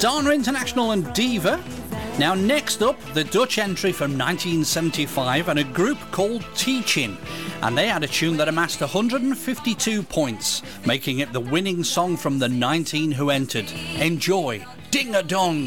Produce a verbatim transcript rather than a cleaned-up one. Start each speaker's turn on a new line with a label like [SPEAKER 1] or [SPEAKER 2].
[SPEAKER 1] Dana International and Diva. Now next up, the Dutch entry from nineteen seventy-five and a group called Teaching, and they had a tune that amassed one hundred fifty-two points, making it the winning song from the nineteen who entered. Enjoy Ding a Dong.